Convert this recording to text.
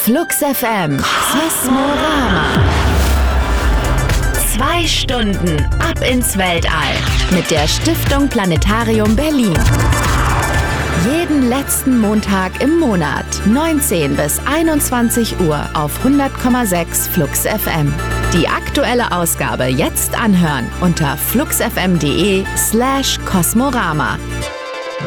Flux FM Kosmorama. 2 Stunden ab ins Weltall mit der Stiftung Planetarium Berlin. Jeden letzten Montag im Monat, 19 bis 21 Uhr auf 100,6 Flux FM. Die aktuelle Ausgabe jetzt anhören unter fluxfm.de/Kosmorama.